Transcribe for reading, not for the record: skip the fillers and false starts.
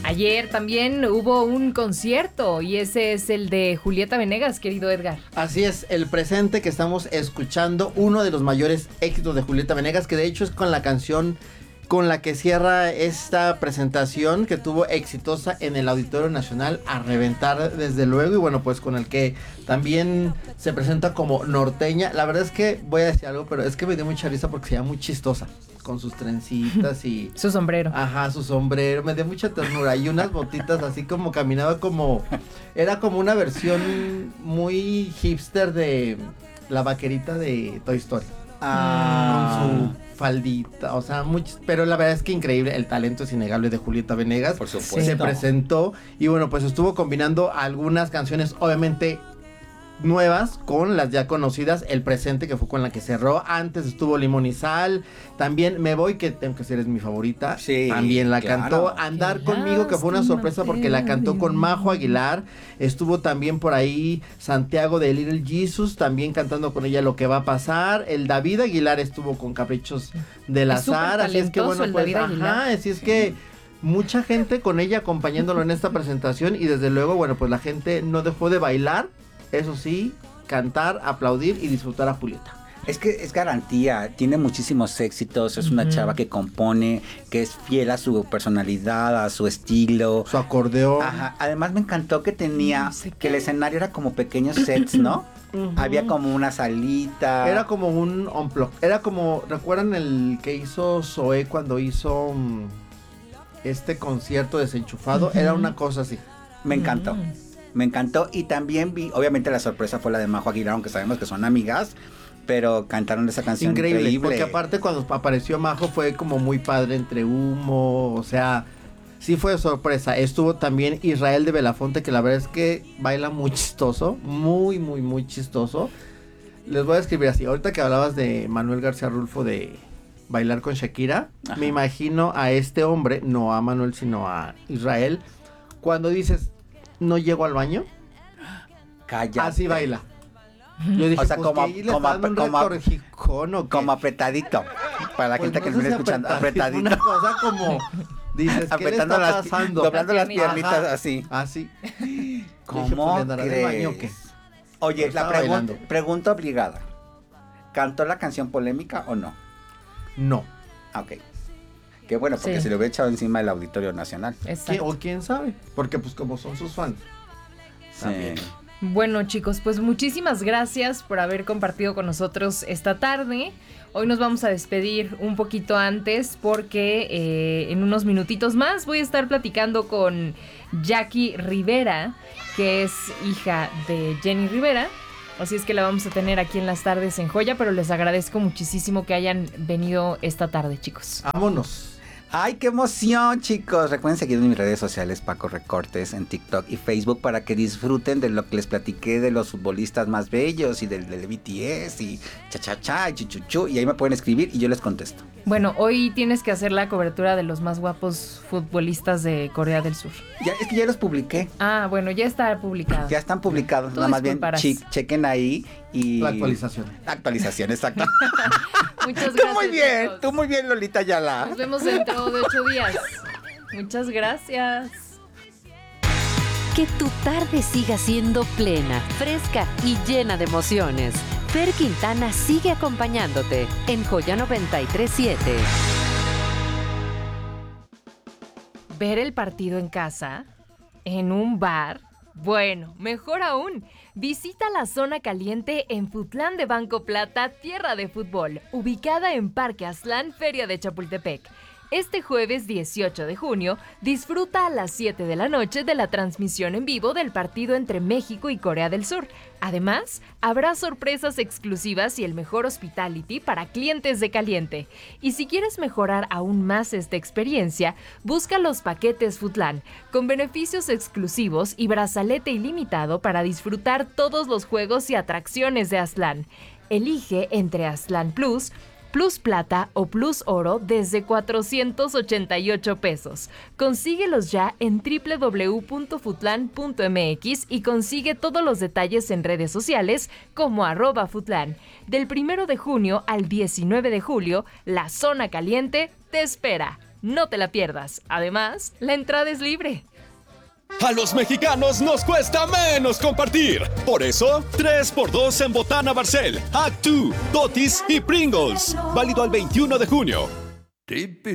Ayer también hubo un concierto y ese es el de Julieta Venegas, querido Edgar. Así es, el presente que estamos escuchando, uno de los mayores éxitos de Julieta Venegas, que de hecho es con la canción con la que cierra esta presentación que tuvo exitosa en el Auditorio Nacional a reventar desde luego, y bueno, pues con el que también se presenta como norteña. La verdad es que voy a decir algo, pero es que me dio mucha risa porque se llama muy chistosa, con sus trencitas y... su sombrero. Ajá, su sombrero, me dio mucha ternura, y unas botitas así como caminaba como... Era como una versión muy hipster de la vaquerita de Toy Story. Con su faldita, o sea, pero la verdad es que increíble, el talento es innegable de Julieta Venegas. Por supuesto. Se presentó y bueno, pues estuvo combinando algunas canciones obviamente nuevas con las ya conocidas. El presente, que fue con la que cerró. Antes estuvo Limón y Sal. También Me Voy, que tengo que decir es mi favorita. Sí, también la claro. cantó. Andar Conmigo, que fue una sorpresa porque la cantó con Majo Aguilar. Estuvo también por ahí Santiago de Little Jesus, también cantando con ella Lo que va a pasar. El David Aguilar estuvo con Caprichos del Azar. Así es que bueno, pues así es que mucha gente con ella acompañándolo en esta presentación. Y desde luego, bueno, pues la gente no dejó de bailar. Eso sí, cantar, aplaudir y disfrutar a Julieta. Es que es garantía, tiene muchísimos éxitos, es una chava que compone, que es fiel a su personalidad, a su estilo. Su acordeón. Ajá. Además me encantó que tenía, que el escenario era como pequeños sets, ¿no? Había como una salita. Era como un unplug. Era como, ¿recuerdan el que hizo Zoé cuando hizo este concierto desenchufado? Era una cosa así. Me encantó. Me encantó, y también vi, obviamente la sorpresa fue la de Majo Aguilar, aunque sabemos que son amigas, pero cantaron esa canción increíble. Porque aparte cuando apareció Majo fue como muy padre entre humo, o sea, sí fue sorpresa. Estuvo también Israel de Belafonte, que la verdad es que baila muy chistoso, muy, muy, muy chistoso. Les voy a escribir así, ahorita que hablabas de Manuel García Rulfo de bailar con Shakira, ajá, me imagino a este hombre, no a Manuel sino a Israel, cuando dices... no llego al baño. Cállate. Así baila. Yo dije, o sea, pues, como apretadito. Para la gente que nos viene escuchando, apretadito. Una cosa como dices, ¿qué le está pasando? Doblando las piernitas. Ajá, así. Así. ¿Cómo crees? Oye, la pregunta obligada. ¿Cantó la canción polémica o no? No. Ok. Qué bueno, porque se lo hubiera echado encima del Auditorio Nacional. O quién sabe, porque pues como son sus fans. Sí. También. Bueno, chicos, pues muchísimas gracias por haber compartido con nosotros esta tarde. Hoy nos vamos a despedir un poquito antes porque en unos minutitos más voy a estar platicando con Jackie Rivera, que es hija de Jenny Rivera. Así es que la vamos a tener aquí en las tardes en Joya, pero les agradezco muchísimo que hayan venido esta tarde, chicos. Vámonos. ¡Ay, qué emoción, chicos! Recuerden seguirme en mis redes sociales, Paco Recortes, en TikTok y Facebook, para que disfruten de lo que les platiqué de los futbolistas más bellos y del BTS y cha-cha-cha y chuchuchu. Y ahí me pueden escribir y yo les contesto. Bueno, hoy tienes que hacer la cobertura de los más guapos futbolistas de Corea del Sur. Es que ya los publiqué. Ah, bueno, ya está publicado. Ya están publicados. Nada más bien chequen ahí y... la actualización. La actualización, exacto. Muchas gracias. Tú muy bien, Lolita Ayala. Nos vemos dentro de 8 días. Muchas gracias. Que tu tarde siga siendo plena, fresca y llena de emociones. Fer Quintana sigue acompañándote en Joya 93.7. ¿Ver el partido en casa? ¿En un bar? Bueno, mejor aún, visita la zona caliente en Futlán de Banco Plata, tierra de fútbol, ubicada en Parque Aztlán, Feria de Chapultepec. Este jueves 18 de junio, disfruta a las 7 de la noche de la transmisión en vivo del partido entre México y Corea del Sur. Además, habrá sorpresas exclusivas y el mejor hospitality para clientes de Caliente. Y si quieres mejorar aún más esta experiencia, busca los paquetes Futlán, con beneficios exclusivos y brazalete ilimitado para disfrutar todos los juegos y atracciones de Aztlán. Elige entre Aztlán Plus, Plus Plata o Plus Oro desde 488 pesos. Consíguelos ya en www.futlan.mx y consigue todos los detalles en redes sociales como @Futlan. Del 1 de junio al 19 de julio, la zona caliente te espera. No te la pierdas. Además, la entrada es libre. A los mexicanos nos cuesta menos compartir. Por eso, 3x2 en Botana Barcel, Act 2, Totis y Pringles. Válido al 21 de junio.